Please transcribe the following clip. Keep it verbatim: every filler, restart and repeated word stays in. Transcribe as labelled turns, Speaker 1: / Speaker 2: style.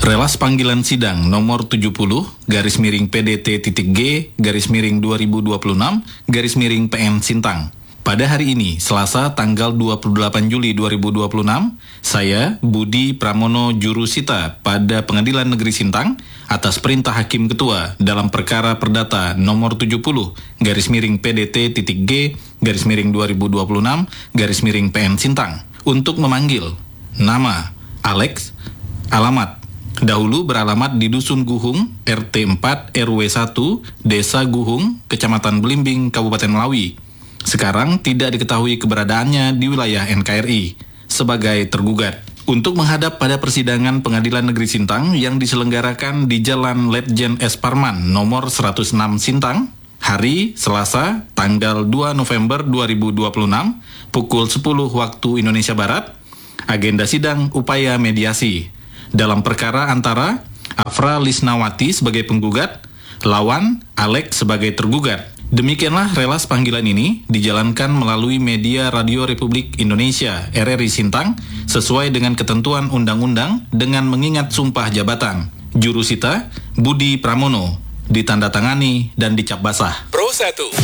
Speaker 1: Relas panggilan sidang nomor tujuh puluh garis miring P D T titik G garis miring dua ribu dua puluh enam garis miring P N Sintang. Pada hari ini, Selasa tanggal dua puluh delapan Juli dua ribu dua puluh enam, saya, Budi Pramono Jurusita pada Pengadilan Negeri Sintang atas perintah Hakim Ketua dalam perkara perdata nomor tujuh puluh garis miring P D T titik G garis miring dua ribu dua puluh enam garis miring P N Sintang untuk memanggil nama Alex, alamat dahulu beralamat di Dusun Guhung, R T empat R W satu, Desa Guhung, Kecamatan Belimbing, Kabupaten Melawi. Sekarang tidak diketahui keberadaannya di wilayah N K R I sebagai tergugat. Untuk menghadap pada persidangan Pengadilan Negeri Sintang yang diselenggarakan di Jalan Letjen S. Parman nomor seratus enam Sintang, hari Selasa tanggal dua November dua ribu dua puluh enam, pukul sepuluh waktu Indonesia Barat, agenda sidang upaya mediasi dalam perkara antara Afra Lisnawati sebagai penggugat, lawan Alex sebagai tergugat. Demikianlah relas panggilan ini dijalankan melalui media Radio Republik Indonesia R R I Sintang sesuai dengan ketentuan undang-undang dengan mengingat sumpah jabatan. Jurusita Budi Pramono, ditandatangani dan dicap basah. Pro satu.